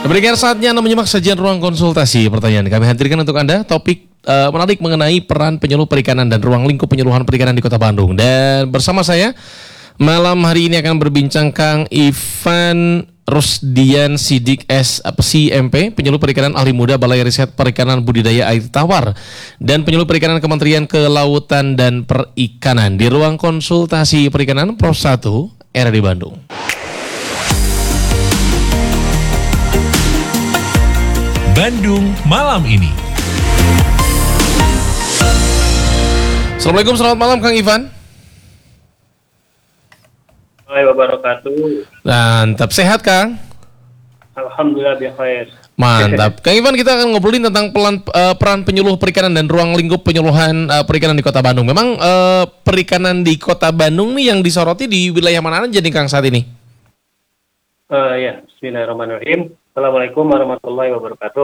Berikan saatnya Anda menyimak sajian ruang konsultasi. Pertanyaan kami hadirkan untuk Anda topik menarik mengenai peran penyuluh perikanan dan ruang lingkup penyuluhan perikanan di Kota Bandung. Dan bersama saya malam hari ini akan berbincang Kang Ivan Rusdian Sidik SCMP, penyuluh perikanan ahli muda Balai Riset Perikanan Budidaya Air Tawar dan penyuluh perikanan Kementerian Kelautan dan Perikanan di ruang konsultasi perikanan Pros 1 RRI Bandung. Bandung malam ini. Assalamualaikum, selamat malam Kang Ivan. Waalaikumsalam wabarakatuh. Mantap, sehat Kang? Alhamdulillah biasa. Mantap. Kang Ivan, kita akan ngobrolin tentang peran penyuluh perikanan dan ruang lingkup penyuluhan perikanan di Kota Bandung. Memang perikanan di Kota Bandung nih yang disoroti di wilayah mana aja nih Kang saat ini? Ya, bismillahirrahmanirrahim. Assalamualaikum warahmatullahi wabarakatuh.